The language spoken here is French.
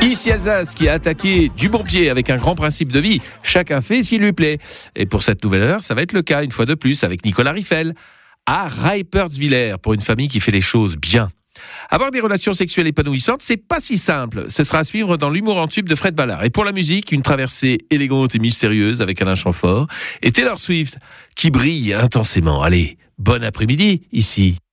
Kiss Alsace qui a attaqué du bon pied avec un grand principe de vie. Chacun fait ce qui lui plaît. Et pour cette nouvelle heure, ça va être le cas une fois de plus avec Nicolas Riffel à Reipertswiller pour une famille qui fait les choses bien. Avoir des relations sexuelles épanouissantes, c'est pas si simple. Ce sera à suivre dans l'humour en tube de Fred Ballard. Et pour la musique, une traversée élégante et mystérieuse avec Alain Chamfort et Taylor Swift qui brille intensément. Allez, bon après-midi ici.